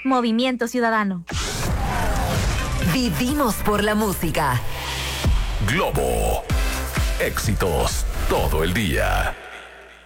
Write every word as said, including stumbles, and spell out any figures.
Movimiento Ciudadano. Vivimos por la música. Globo. Éxitos todo el día.